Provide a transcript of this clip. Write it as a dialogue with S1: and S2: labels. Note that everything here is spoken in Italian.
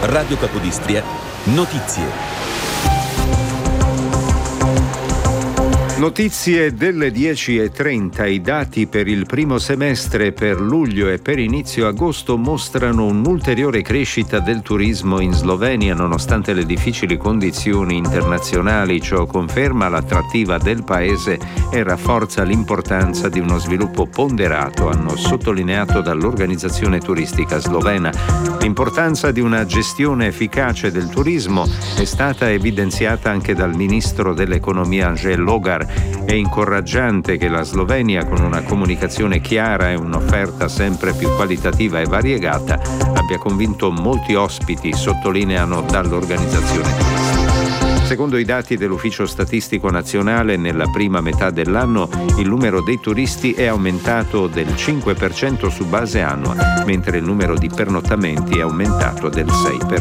S1: Radio Capodistria, notizie.
S2: Notizie delle 10:30. I dati per il primo semestre per luglio e per inizio agosto mostrano un'ulteriore crescita del turismo in Slovenia nonostante le difficili condizioni internazionali. Ciò conferma l'attrattiva del paese e rafforza l'importanza di uno sviluppo ponderato, hanno sottolineato dall'organizzazione turistica slovena. L'importanza di una gestione efficace del turismo è stata evidenziata anche dal ministro dell'economia Anže Logar. È incoraggiante che la Slovenia, con una comunicazione chiara e un'offerta sempre più qualitativa e variegata, abbia convinto molti ospiti, sottolineano dall'organizzazione turistica. Secondo i dati dell'Ufficio Statistico Nazionale, nella prima metà dell'anno il numero dei turisti è aumentato del 5% su base annua, mentre il numero di pernottamenti è aumentato del 6%.